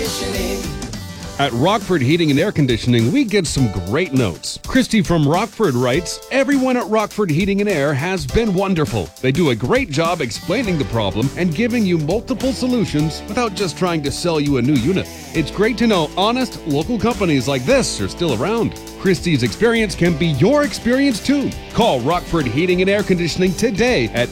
conditioning. At Rockford Heating and Air Conditioning, we get some great notes. Christy from Rockford writes, "Everyone at Rockford Heating and Air has been wonderful. They do a great job explaining the problem and giving you multiple solutions without just trying to sell you a new unit. It's great to know honest, local companies like this are still around. Christy's experience can be your experience too. Call Rockford Heating and Air Conditioning today at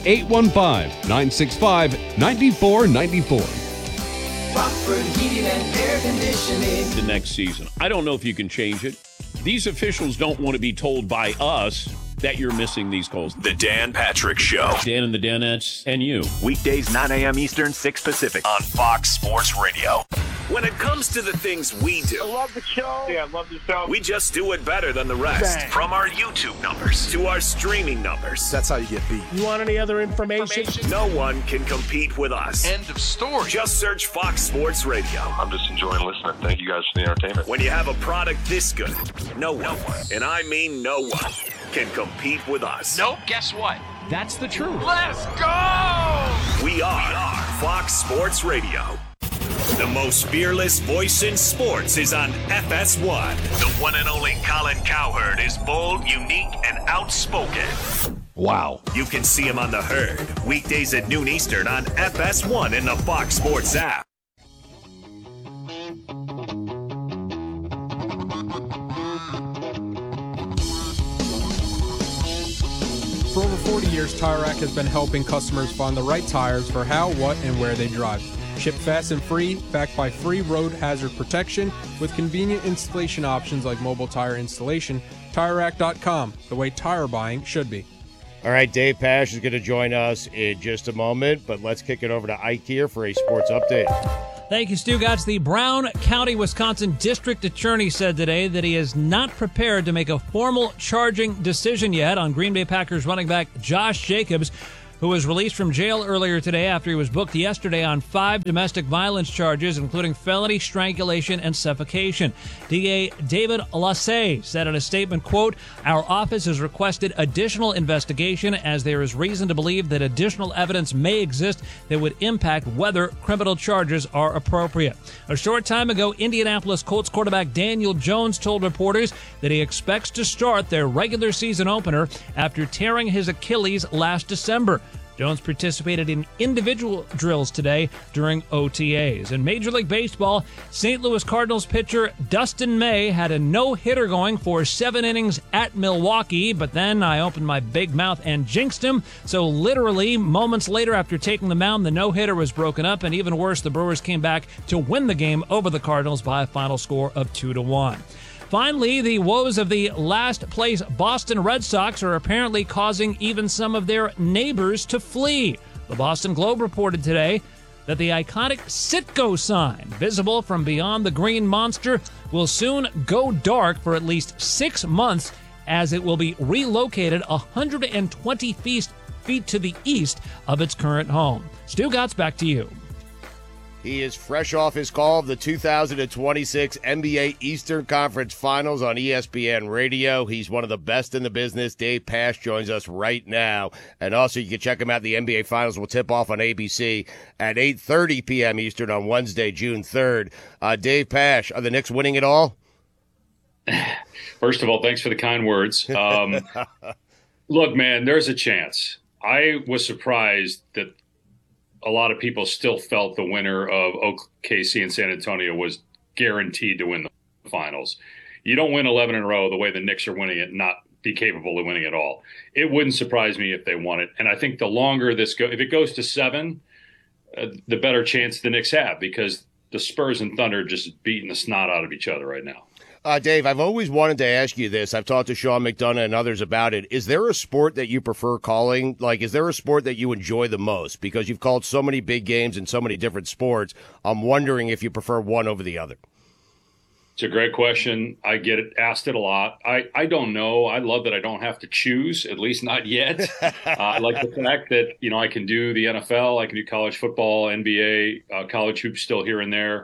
815-965-9494. Rockford Heating and Air Conditioning. The next season. I don't know if you can change it. These officials don't want to be told by us that you're missing these calls. The Dan Patrick Show. Dan and the Danettes and you. Weekdays 9 a.m. Eastern, 6 Pacific on Fox Sports Radio. When it comes to the things we do, I love the show. Yeah, I love the show. we just do it better than the rest. Bang. From our YouTube numbers to our streaming numbers, That's how you get beat. You want any other information? no one can compete with us. End of story. Just search Fox Sports Radio. I'm just enjoying listening. Thank you guys for the entertainment. When you have a product this good, no one, and I mean no one, can compete with us. Nope, guess what? That's the truth. Let's go! We are Fox Sports Radio. The most fearless voice in sports is on FS1. The one and only Colin Cowherd is bold, unique, and outspoken. Wow. You can see him on The Herd, weekdays at noon Eastern on FS1 in the Fox Sports app. For over 40 years, Tire Rack has been helping customers find the right tires for how, what, and where they drive. Shipped fast and free, backed by free road hazard protection, with convenient installation options like mobile tire installation. TireRack.com, the way tire buying should be. All right, Dave Pasch is going to join us in just a moment, but let's kick it over to Ike here for a sports update. Thank you, Stu Gatz. The Brown County, Wisconsin District Attorney said today that he is not prepared to make a formal charging decision yet on Green Bay Packers running back Josh Jacobs, who was released from jail earlier today after he was booked yesterday on 5 domestic violence charges, including felony strangulation and suffocation. DA David Lassay said in a statement, quote, "Our office has requested additional investigation as there is reason to believe that additional evidence may exist that would impact whether criminal charges are appropriate." A short time ago, Indianapolis Colts quarterback Daniel Jones told reporters that he expects to start their regular season opener after tearing his Achilles last December. Jones participated in individual drills today during OTAs. In Major League Baseball, St. Louis Cardinals pitcher Dustin May had a no-hitter going for 7 innings at Milwaukee, but then I opened my big mouth and jinxed him. So literally, moments later after taking the mound, the no-hitter was broken up, and even worse, the Brewers came back to win the game over the Cardinals by a final score of 2-1. Finally, the woes of the last-place Boston Red Sox are apparently causing even some of their neighbors to flee. The Boston Globe reported today that the iconic Citgo sign, visible from beyond the Green Monster, will soon go dark for at least 6 months as it will be relocated 120 feet to the east of its current home. Stu Gatz, back to you. He is fresh off his call of the 2026 NBA Eastern Conference Finals on ESPN Radio. He's one of the best in the business. Dave Pasch joins us right now. And also, you can check him out. The NBA Finals will tip off on ABC at 8:30 p.m. Eastern on Wednesday, June 3rd. Dave Pasch, are the Knicks winning it all? First of all, thanks for the kind words. Look, man, there's a chance. I was surprised that a lot of people still felt the winner of OKC and San Antonio was guaranteed to win the finals. You don't win 11 in a row the way the Knicks are winning it, not be capable of winning it all. It wouldn't surprise me if they won it. And I think the longer this goes, if it goes to 7, the better chance the Knicks have, because the Spurs and Thunder are just beating the snot out of each other right now. Dave, I've always wanted to ask you this. I've talked to Sean McDonough and others about it. Is there a sport that you prefer calling? Like, is there a sport that you enjoy the most? Because you've called so many big games in so many different sports. I'm wondering if you prefer one over the other. It's a great question. I get it asked it a lot. I don't know. I love that I don't have to choose, at least not yet. I like the fact that, I can do the NFL, I can do college football, NBA, college hoops still here and there.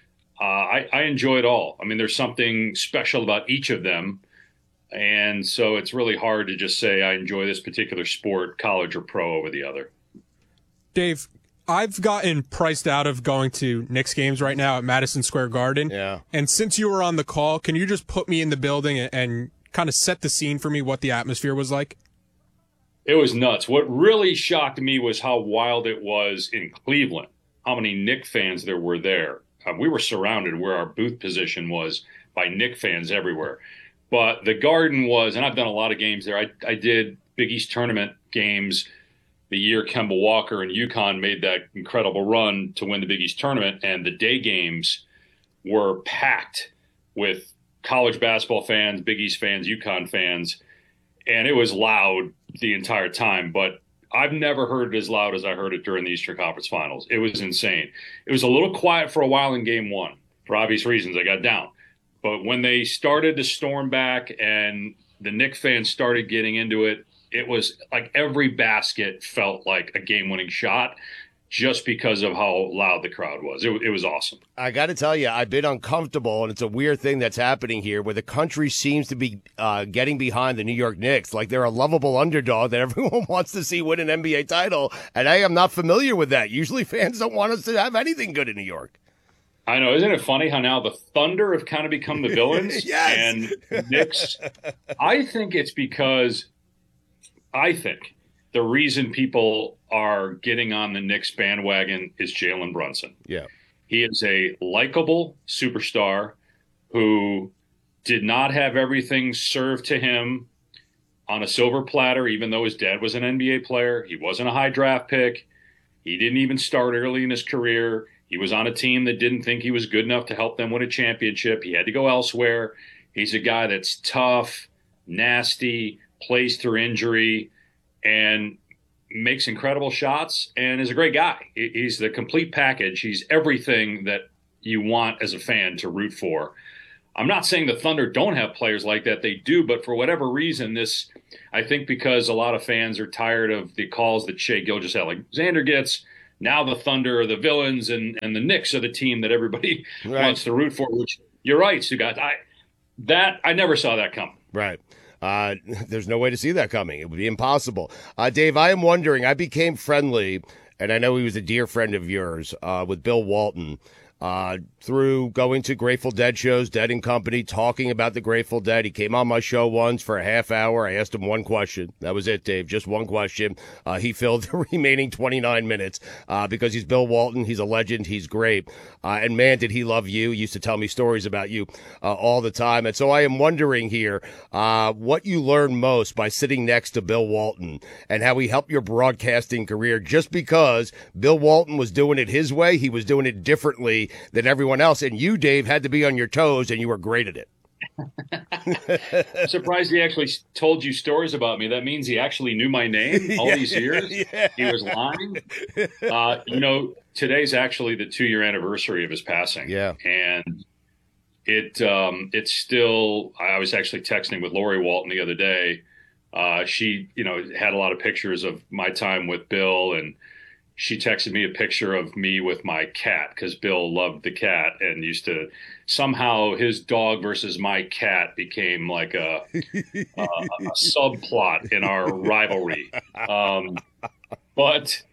I enjoy it all. I mean, there's something special about each of them. And so it's really hard to just say I enjoy this particular sport, college or pro, over the other. Dave, I've gotten priced out of going to Knicks games right now at Madison Square Garden. Yeah. And since you were on the call, can you just put me in the building and kind of set the scene for me what the atmosphere was like? It was nuts. What really shocked me was how wild it was in Cleveland, how many Knicks fans there were there. We were surrounded where our booth position was by Knicks fans everywhere. But the Garden was, and I've done a lot of games there. I did Big East tournament games the year Kemba Walker and UConn made that incredible run to win the Big East tournament, and the day games were packed with college basketball fans, Big East fans, UConn fans, and it was loud the entire time. But I've never heard it as loud as I heard it during the Eastern Conference Finals. It was insane. It was a little quiet for a while in Game 1 for obvious reasons. I got down. But when they started to storm back and the Knicks fans started getting into it, it was like every basket felt like a game-winning shot just because of how loud the crowd was. It was awesome. I got to tell you, I've been uncomfortable, and it's a weird thing that's happening here where the country seems to be getting behind the New York Knicks. Like they're a lovable underdog that everyone wants to see win an NBA title, and I am not familiar with that. Usually fans don't want us to have anything good in New York. I know. Isn't it funny how now the Thunder have kind of become the villains? Yes. And Knicks, I think it's because the reason people are getting on the Knicks bandwagon is Jalen Brunson. Yeah. He is a likable superstar who did not have everything served to him on a silver platter, even though his dad was an NBA player. He wasn't a high draft pick. He didn't even start early in his career. He was on a team that didn't think he was good enough to help them win a championship. He had to go elsewhere. He's a guy that's tough, nasty, plays through injury, and makes incredible shots and is a great guy. He's the complete package. He's everything that you want as a fan to root for. I'm not saying the Thunder don't have players like that. They do, but for whatever reason, I think because a lot of fans are tired of the calls that Shai Gilgeous-Alexander gets, now the Thunder are the villains and the Knicks are the team that everybody wants to root for, which you're right, Stugat. I never saw that come. Right. There's no way to see that coming. It would be impossible. Dave, I am wondering, I became friendly, and I know he was a dear friend of yours, with Bill Walton, through going to Grateful Dead shows, Dead and Company, talking about the Grateful Dead. He came on my show once for a half hour. I asked him one question. That was it, Dave, just one question. He filled the remaining 29 minutes because he's Bill Walton. He's a legend. He's great. And, man, did he love you. He used to tell me stories about you all the time. And so I am wondering here what you learned most by sitting next to Bill Walton and how he helped your broadcasting career. Just because Bill Walton was doing it his way, he was doing it differently than everyone else. And you, Dave, had to be on your toes, and you were great at it. I'm surprised he actually told you stories about me. That means he actually knew my name all these years. Yeah. He was lying. Today's actually the 2-year anniversary of his passing. Yeah. And it's still, I was actually texting with Lori Walton the other day. She, had a lot of pictures of my time with Bill, and she texted me a picture of me with my cat because Bill loved the cat and used to somehow his dog versus my cat became like a subplot in our rivalry. But,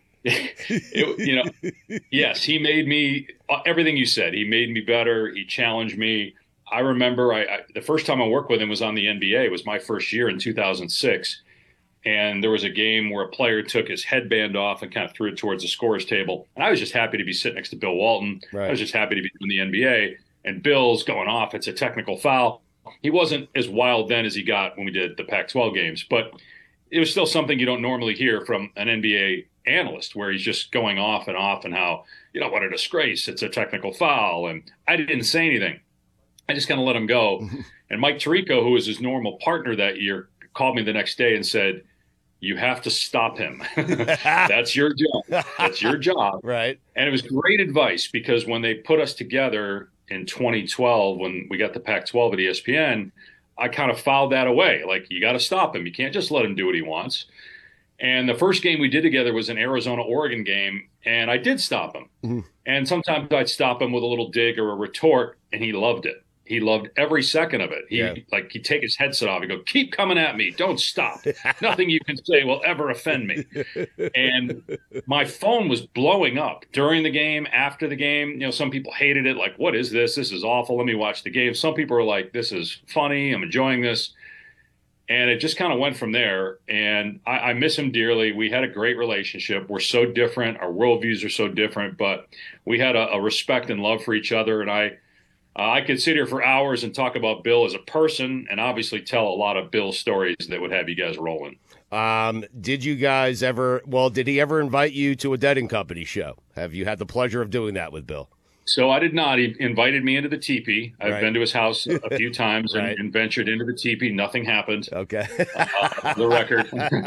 yes, he made me everything you said. He made me better. He challenged me. I remember the first time I worked with him was on the NBA. It was my first year in 2006. And there was a game where a player took his headband off and kind of threw it towards the scorer's table. And I was just happy to be sitting next to Bill Walton. Right. I was just happy to be in the NBA. And Bill's going off. It's a technical foul. He wasn't as wild then as he got when we did the Pac-12 games. But it was still something you don't normally hear from an NBA analyst, where he's just going off and how, what a disgrace. It's a technical foul. And I didn't say anything. I just kind of let him go. And Mike Tirico, who was his normal partner that year, called me the next day and said, "You have to stop him. That's your job. That's your job." Right. And it was great advice because when they put us together in 2012, when we got the Pac-12 at ESPN, I kind of filed that away. Like, you got to stop him. You can't just let him do what he wants. And the first game we did together was an Arizona-Oregon game, and I did stop him. Mm-hmm. And sometimes I'd stop him with a little dig or a retort, and he loved it. He loved every second of it. He'd take his headset off. He'd go, keep coming at me. Don't stop. Nothing you can say will ever offend me. And my phone was blowing up during the game, after the game. You know, some people hated it. Like, what is this? This is awful. Let me watch the game. Some people were like, this is funny. I'm enjoying this. And it just kind of went from there. And I miss him dearly. We had a great relationship. We're so different. Our worldviews are so different. But we had a respect and love for each other. And I could sit here for hours and talk about Bill as a person and obviously tell a lot of Bill stories that would have you guys rolling. Did he ever invite you to a Dead & Company show? Have you had the pleasure of doing that with Bill? So I did not. He invited me into the teepee. I've been to his house a few times and ventured into the teepee. Nothing happened. Okay. The record.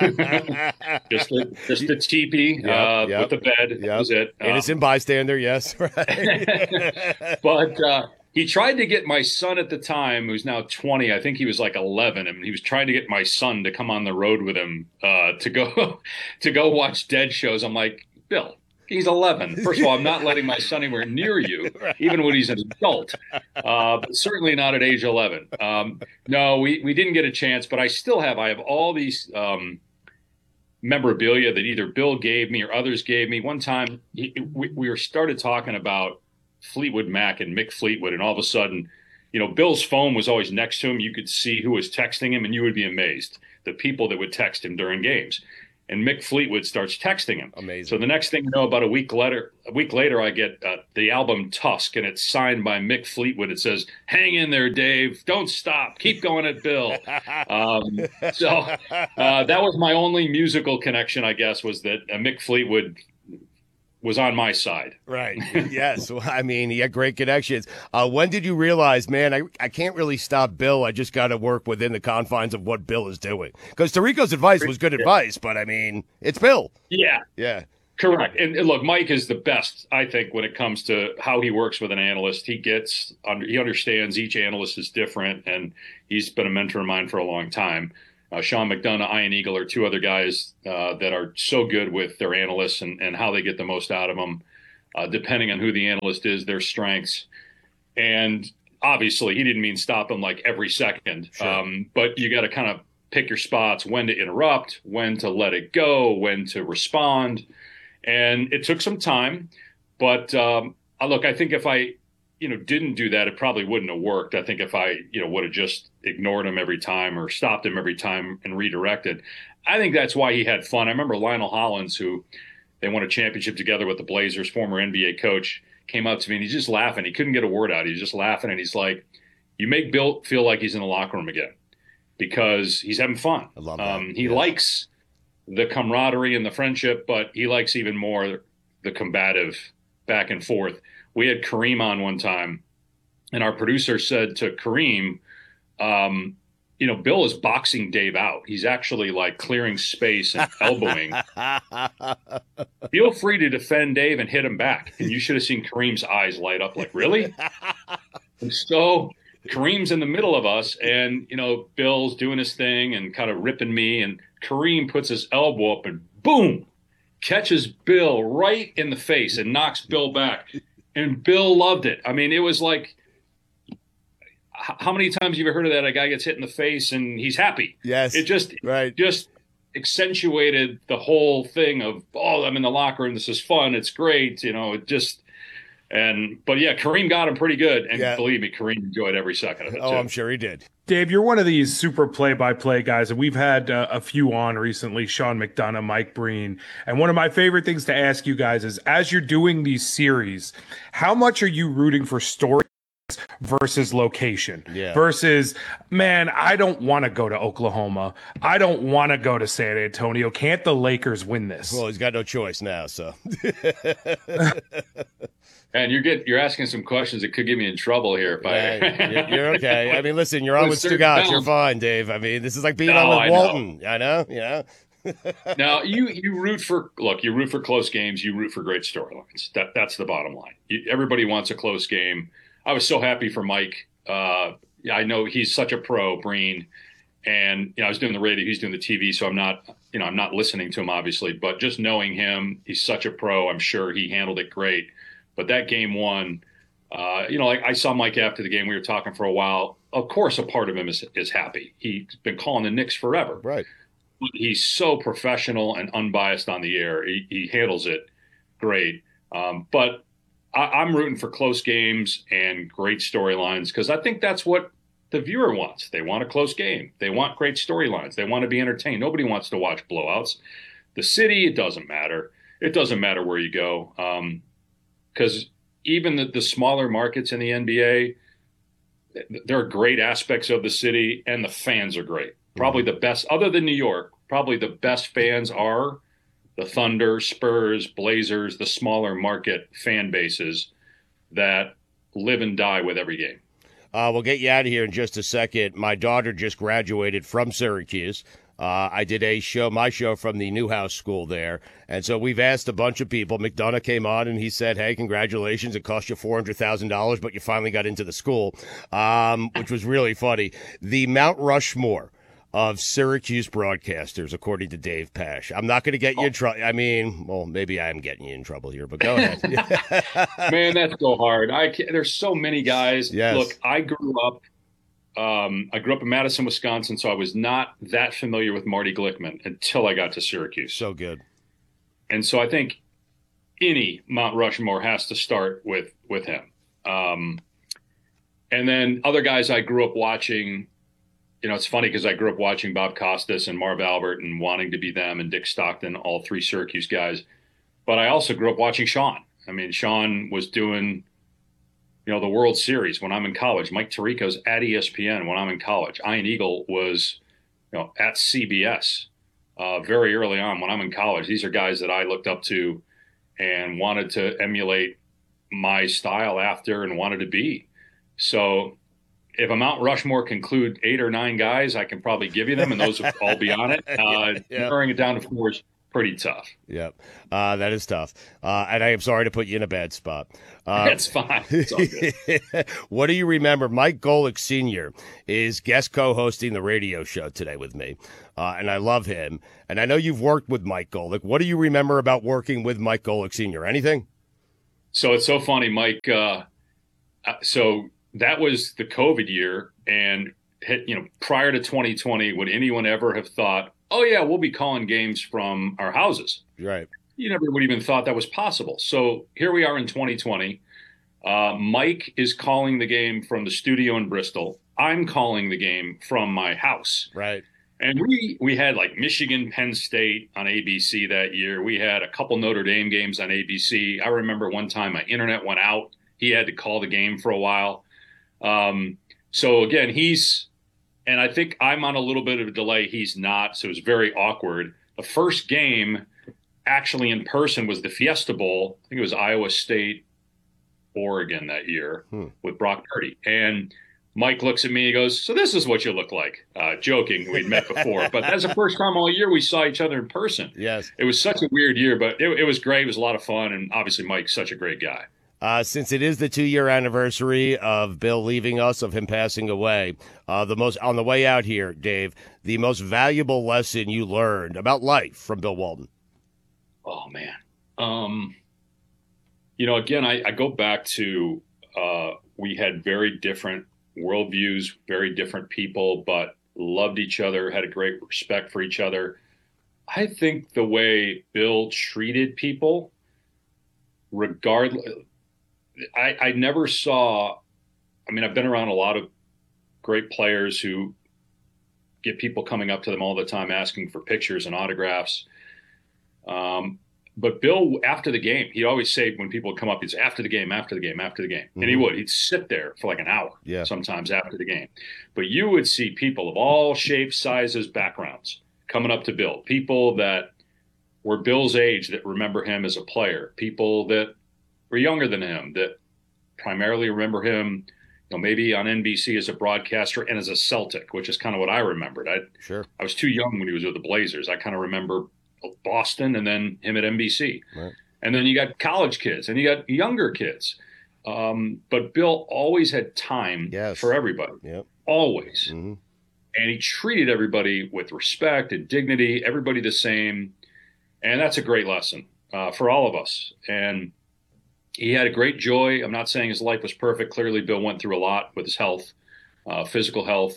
just the teepee with the bed. That was it. Innocent bystander, yes. Right. But he tried to get my son at the time, who's now 20. I think he was like 11, and he was trying to get my son to come on the road with him to go watch Dead shows. I'm like, Bill, he's 11. First of all, I'm not letting my son anywhere near you, even when he's an adult, but certainly not at age 11. No, we didn't get a chance, but I have all these memorabilia that either Bill gave me or others gave me. One time, we started talking about Fleetwood Mac and Mick Fleetwood, and all of a sudden, you know, Bill's phone was always next to him. You could see who was texting him, and you would be amazed, the people that would text him during games. And Mick Fleetwood starts texting him. Amazing. So the next thing you know, about a week later, I get the album Tusk, and it's signed by Mick Fleetwood. It says, "Hang in there, Dave. Don't stop. Keep going at Bill." So that was my only musical connection, I guess, was that Mick Fleetwood was on my side. Right. Yes. Well, I mean, he had great connections. When did you realize, man, I can't really stop Bill. I just got to work within the confines of what Bill is doing? Because Tirico's advice was good advice, but I mean, it's Bill. Yeah. Yeah. Correct. And look, Mike is the best, I think, when it comes to how he works with an analyst. He understands each analyst is different, and he's been a mentor of mine for a long time. Sean McDonough, Ian Eagle are two other guys that are so good with their analysts and how they get the most out of them, depending on who the analyst is, their strengths. And obviously, he didn't mean stop them like every second. Sure. But you got to kind of pick your spots, when to interrupt, when to let it go, when to respond. And it took some time. But look, I think if I didn't do that, it probably wouldn't have worked. I think if I, would have just ignored him every time or stopped him every time and redirected, I think that's why he had fun. I remember Lionel Hollins, who they won a championship together with the Blazers, former NBA coach, came up to me and he's just laughing. He couldn't get a word out. He's just laughing. And he's like, you make Bill feel like he's in the locker room again because he's having fun. I love that. He likes the camaraderie and the friendship, but he likes even more the combative back and forth. We had Kareem on one time, and our producer said to Kareem, Bill is boxing Dave out. He's actually like clearing space and elbowing. Feel free to defend Dave and hit him back. And you should have seen Kareem's eyes light up like, really? And so Kareem's in the middle of us, and, Bill's doing his thing and kind of ripping me, and Kareem puts his elbow up and boom, catches Bill right in the face and knocks Bill back. And Bill loved it. I mean, it was like, how many times have you ever heard of that? A guy gets hit in the face and he's happy. Yes. It just accentuated the whole thing of, I'm in the locker room. This is fun. It's great. But yeah, Kareem got him pretty good. And believe me, Kareem enjoyed every second of it. Oh, I'm sure he did. Dave, you're one of these super play-by-play guys, and we've had a few on recently, Sean McDonough, Mike Breen. And one of my favorite things to ask you guys is, as you're doing these series, how much are you rooting for story versus location? Versus, man, I don't want to go to Oklahoma. I don't want to go to San Antonio. Can't the Lakers win this? Well, he's got no choice now, so. And you're asking some questions that could get me in trouble here. You're okay. I mean, listen, you're on with Stugotz. You're fine, Dave. I mean, this is like being on with Walton. I know. Now, you root for close games. You root for great storylines. That's the bottom line. Everybody wants a close game. I was so happy for Mike. I know he's such a pro, Breen. And I was doing the radio, he's doing the TV, so I'm not listening to him, obviously. But just knowing him, he's such a pro. I'm sure he handled it great. But that game one, Like I saw Mike after the game. We were talking for a while. Of course, a part of him is happy. He's been calling the Knicks forever. Right. But he's so professional and unbiased on the air. He handles it great. But I'm rooting for close games and great storylines because I think that's what the viewer wants. They want a close game. They want great storylines. They want to be entertained. Nobody wants to watch blowouts. The city, it doesn't matter. It doesn't matter where you go. Because even the smaller markets in the NBA, there are great aspects of the city, and the fans are great. Probably the best, other than New York, probably the best fans are the Thunder, Spurs, Blazers, the smaller market fan bases that live and die with every game. We'll get you out of here in just a second. My daughter just graduated from Syracuse. I did my show from the Newhouse School there. And so we've asked a bunch of people. McDonough came on and he said, hey, congratulations. It cost you $400,000, but you finally got into the school, which was really funny. The Mount Rushmore of Syracuse broadcasters, according to Dave Pasch. I'm not going to get you in trouble. I mean, well, maybe I am getting you in trouble here, but go ahead. Man, that's so hard. There's so many guys. Yes. Look, I grew up in Madison, Wisconsin, so I was not that familiar with Marty Glickman until I got to Syracuse. So good. And so I think any Mount Rushmore has to start with him. And then other guys I grew up watching. It's funny because I grew up watching Bob Costas and Marv Albert and wanting to be them, and Dick Stockton, all three Syracuse guys. But I also grew up watching Sean. I mean, Sean was doing, the World Series when I'm in college. Mike Tirico's at ESPN when I'm in college. Ian Eagle was, at CBS very early on when I'm in college. These are guys that I looked up to and wanted to emulate my style after and wanted to be. So if a Mount Rushmore can include 8 or 9 guys, I can probably give you them, and those will all be on it. Narrowing it down to 4 is pretty tough. Yep, that is tough. And I am sorry to put you in a bad spot. That's fine. It's all good. What do you remember? Mike Golic Sr. is guest co-hosting the radio show today with me, and I love him. And I know you've worked with Mike Golic. What do you remember about working with Mike Golic Sr.? Anything? So it's so funny, Mike. So that was the COVID year, and prior to 2020, would anyone ever have thought, oh yeah, we'll be calling games from our houses? Right. You never would even thought that was possible. So here we are in 2020. Mike is calling the game from the studio in Bristol. I'm calling the game from my house. Right. And we had like Michigan, Penn State on ABC that year. We had a couple Notre Dame games on ABC. I remember one time my internet went out. He had to call the game for a while. So again, and I think I'm on a little bit of a delay. He's not. So it was very awkward. The first game actually in person was the Fiesta Bowl. I think it was Iowa State, Oregon that year with Brock Purdy. And Mike looks at me and he goes, so this is what you look like. Joking. We'd met before, but that's the first time all year we saw each other in person. Yes. It was such a weird year, but it was great. It was a lot of fun. And obviously Mike's such a great guy. Since it is the 2-year anniversary of Bill leaving us, of him passing away, on the way out here, Dave, the most valuable lesson you learned about life from Bill Walton. Oh man. Again, I go back to, we had very different worldviews, very different people, but loved each other, had a great respect for each other. I think the way Bill treated people, regardless, I never saw, I've been around a lot of great players who get people coming up to them all the time asking for pictures and autographs. But Bill, after the game, he'd always say when people would come up, he'd say, after the game. Mm-hmm. And he would. He'd sit there for like an hour sometimes after the game. But you would see people of all shapes, sizes, backgrounds coming up to Bill. People that were Bill's age that remember him as a player. People that were younger than him that primarily remember him, maybe on NBC as a broadcaster and as a Celtic, which is kind of what I remembered. Sure. I was too young when he was with the Blazers. I kind of remember Boston and then him at NBC. Right. And then you got college kids and you got younger kids. But Bill always had time for everybody. Yep. Always. Mm-hmm. And he treated everybody with respect and dignity, everybody the same. And that's a great lesson for all of us. And he had a great joy. I'm not saying his life was perfect. Clearly, Bill went through a lot with his health, physical health.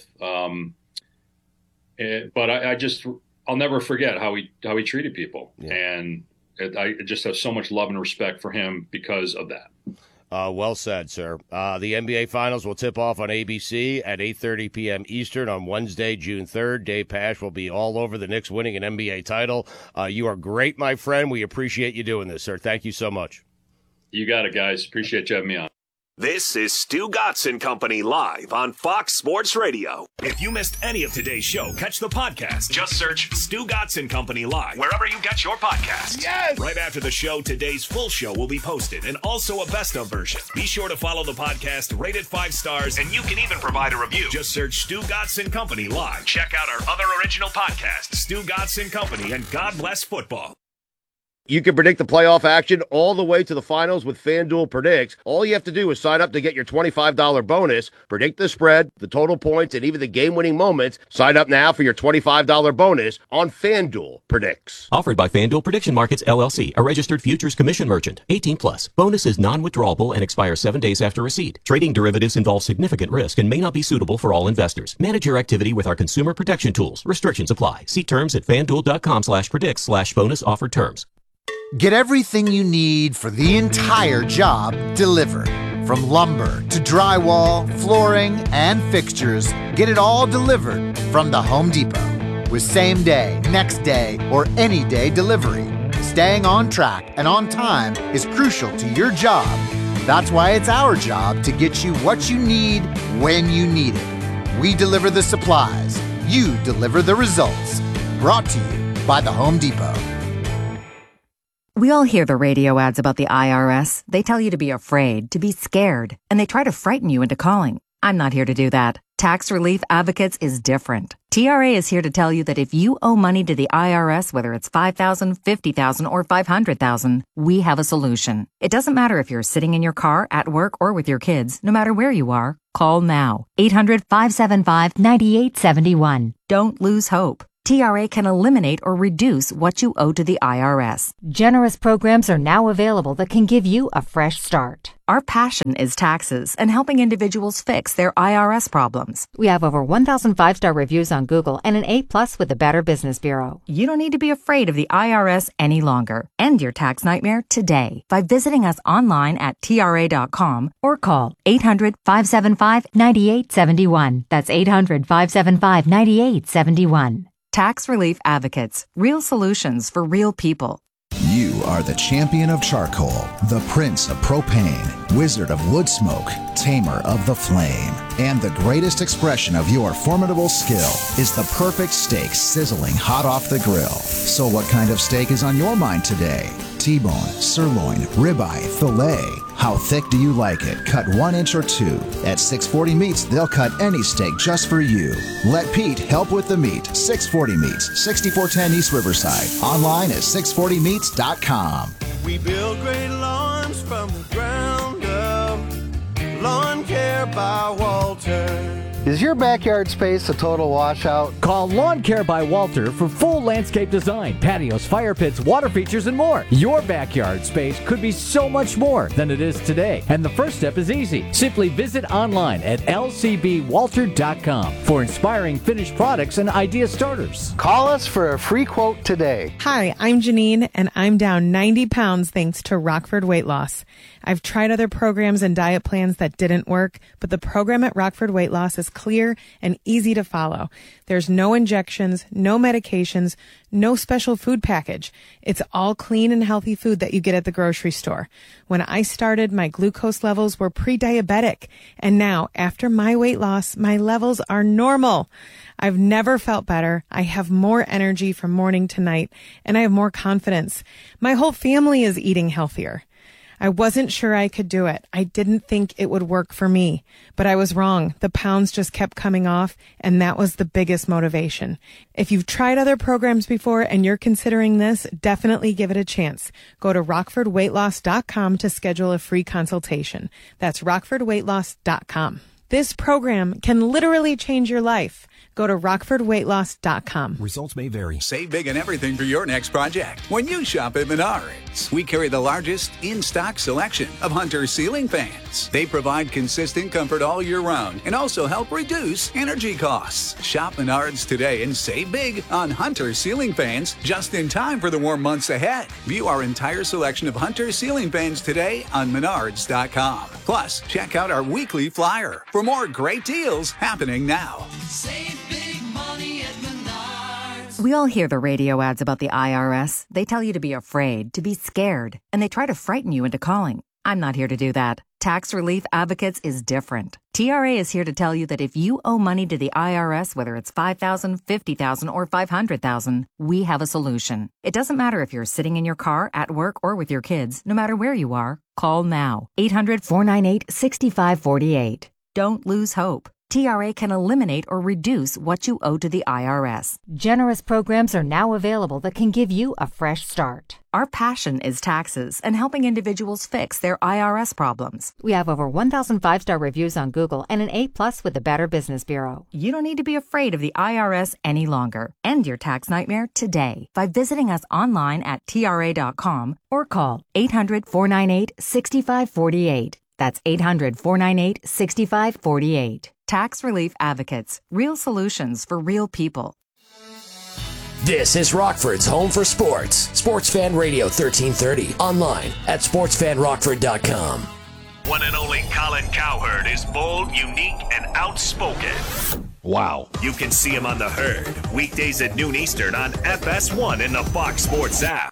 But I'll never forget how he treated people. Yeah. And I just have so much love and respect for him because of that. Well said, sir. The NBA Finals will tip off on ABC at 8:30 p.m. Eastern on Wednesday, June 3rd. Dave Pasch will be all over the Knicks winning an NBA title. You are great, my friend. We appreciate you doing this, sir. Thank you so much. You got it, guys. Appreciate you having me on. This is Stu Gatz and Company live on Fox Sports Radio. If you missed any of today's show, catch the podcast. Just search Stu Gatz and Company live wherever you get your podcasts. Yes! Right after the show, today's full show will be posted and also a best of version. Be sure to follow the podcast, rate it 5 stars, and you can even provide a review. Just search Stu Gatz and Company live. Check out our other original podcasts, Stu Gatz and Company and God Bless Football. You can predict the playoff action all the way to the finals with FanDuel Predicts. All you have to do is sign up to get your $25 bonus, predict the spread, the total points, and even the game-winning moments. Sign up now for your $25 bonus on FanDuel Predicts. Offered by FanDuel Prediction Markets, LLC, a registered futures commission merchant. 18+. Bonus is non-withdrawable and expires 7 days after receipt. Trading derivatives involves significant risk and may not be suitable for all investors. Manage your activity with our consumer protection tools. Restrictions apply. See terms at FanDuel.com/predicts/bonus offer terms. Get everything you need for the entire job delivered. From lumber to drywall, flooring, and fixtures, get it all delivered from the Home Depot. With same day, next day, or any day delivery, staying on track and on time is crucial to your job. That's why it's our job to get you what you need when you need it. We deliver the supplies. You deliver the results. Brought to you by the Home Depot. We all hear the radio ads about the IRS. They tell you to be afraid, to be scared, and they try to frighten you into calling. I'm not here to do that. Tax Relief Advocates is different. TRA is here to tell you that if you owe money to the IRS, whether it's $5,000, $50,000, or $500,000, we have a solution. It doesn't matter if you're sitting in your car, at work, or with your kids. No matter where you are, call now. 800-575-9871. Don't lose hope. TRA can eliminate or reduce what you owe to the IRS. Generous programs are now available that can give you a fresh start. Our passion is taxes and helping individuals fix their IRS problems. We have over 1,000 5-star reviews on Google and an A+ with the Better Business Bureau. You don't need to be afraid of the IRS any longer. End your tax nightmare today by visiting us online at TRA.com or call 800-575-9871. That's 800-575-9871. Tax Relief Advocates. Real solutions for real people. You are the champion of charcoal, the prince of propane, wizard of wood smoke, tamer of the flame. And the greatest expression of your formidable skill is the perfect steak sizzling hot off the grill. So what kind of steak is on your mind today? T-bone, sirloin, ribeye, filet. How thick do you like it? Cut 1 inch or 2. At 640 Meats, they'll cut any steak just for you. Let Pete help with the meat. 640 Meats, 6410 East Riverside. Online at 640meats.com. We build great lawns from the ground up. Lawn Care by Walter. Is your backyard space a total washout? Call Lawn Care by Walter for full landscape design, patios, fire pits, water features, and more. Your backyard space could be so much more than it is today. And the first step is easy. Simply visit online at lcbwalter.com for inspiring finished products and idea starters. Call us for a free quote today. Hi, I'm Janine, and I'm down 90 pounds thanks to Rockford Weight Loss. I've tried other programs and diet plans that didn't work, but the program at Rockford Weight Loss is clear and easy to follow. There's no injections, no medications, no special food package. It's all clean and healthy food that you get at the grocery store. When I started, my glucose levels were pre-diabetic, and now, after my weight loss, my levels are normal. I've never felt better. I have more energy from morning to night, and I have more confidence. My whole family is eating healthier. I wasn't sure I could do it. I didn't think it would work for me, but I was wrong. The pounds just kept coming off, and that was the biggest motivation. If you've tried other programs before and you're considering this, definitely give it a chance. Go to rockfordweightloss.com to schedule a free consultation. That's rockfordweightloss.com. This program can literally change your life. Go to rockfordweightloss.com. Results may vary. Save big on everything for your next project when you shop at Menards. We carry the largest in-stock selection of Hunter ceiling fans. They provide consistent comfort all year round and also help reduce energy costs. Shop Menards today and save big on Hunter ceiling fans just in time for the warm months ahead. View our entire selection of Hunter ceiling fans today on Menards.com. Plus, check out our weekly flyer for more great deals happening now. Save big money at Menards. We all hear the radio ads about the IRS. They tell you to be afraid, to be scared, and they try to frighten you into calling. I'm not here to do that. Tax Relief Advocates is different. TRA is here to tell you that if you owe money to the IRS, whether it's $5,000, $50,000, or $500,000, we have a solution. It doesn't matter if you're sitting in your car, at work, or with your kids. No matter where you are, call now. 800-498-6548. Don't lose hope. TRA can eliminate or reduce what you owe to the IRS. Generous programs are now available that can give you a fresh start. Our passion is taxes and helping individuals fix their IRS problems. We have over 1,000 5-star reviews on Google and an A+ with the Better Business Bureau. You don't need to be afraid of the IRS any longer. End your tax nightmare today by visiting us online at TRA.com or call 800-498-6548. That's 800-498-6548. Tax Relief Advocates. Real solutions for real people. This is Rockford's home for sports. Sports Fan Radio 1330. Online at sportsfanrockford.com. One and only Colin Cowherd is bold, unique, and outspoken. Wow. You can see him on The Herd, weekdays at noon Eastern on FS1 in the Fox Sports app.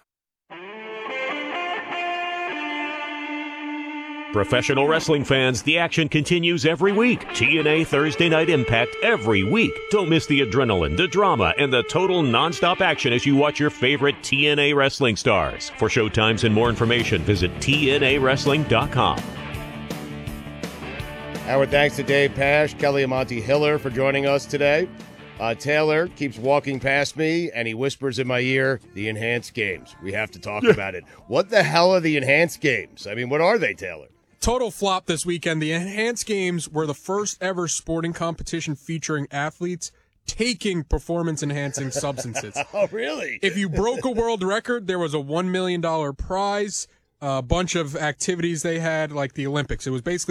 Professional wrestling fans, the action continues every week. TNA Thursday Night Impact every week. Don't miss the adrenaline, the drama, and the total nonstop action as you watch your favorite TNA wrestling stars. For showtimes and more information, visit TNAWrestling.com. Our thanks to Dave Pash, Kelly Amonte Hiller for joining us today. Taylor keeps walking past me, and he whispers in my ear, the Enhanced Games. We have to talk about it. What the hell are the Enhanced Games? I mean, what are they, Taylor? Total flop this weekend. The Enhanced Games were the first ever sporting competition featuring athletes taking performance-enhancing substances. Oh, really? If you broke a world record, there was a $1 million prize, a bunch of activities they had, like the Olympics. It was basically